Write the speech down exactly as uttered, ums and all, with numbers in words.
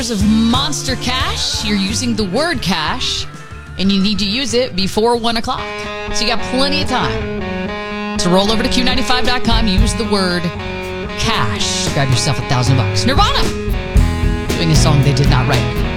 Of Monster Cash. You're using the word cash, and you need to use it before one o'clock. So you got plenty of time to roll over to Q ninety-five dot com, use the word cash. Grab yourself a thousand bucks. Nirvana doing a song they did not write.